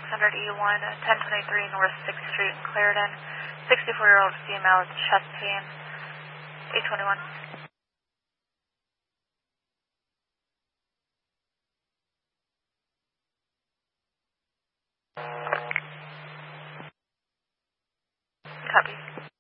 600E1, 1023 North 6th Street in Clarendon. 64-year-old female with chest pain. 821. Copy.